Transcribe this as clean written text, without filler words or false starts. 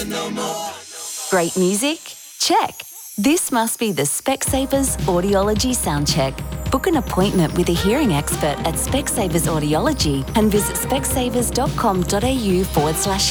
Great music? Check. This must be the Specsavers Audiology Soundcheck. Book an appointment with a hearing expert at Specsavers Audiology and visit specsavers.com.au/hearing.